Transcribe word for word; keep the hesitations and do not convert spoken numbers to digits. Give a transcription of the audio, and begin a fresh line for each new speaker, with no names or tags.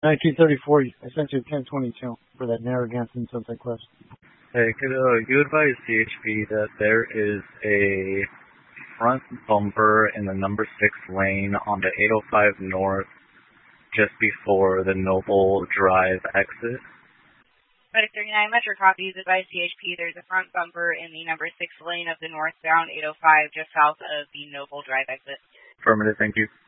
nineteen thirty-four, I sent you ten twenty-two for that Narragansett Sunset Cliffs.
Hey, could uh, you advise C H P that there is a front bumper in the number six lane on the eight oh five North just before the Noble Drive exit?
Medic thirty-nine, Metro copies. Advise C H P there's a front bumper in the number six lane of the northbound eight oh five just south of the Noble Drive exit.
Affirmative, thank you.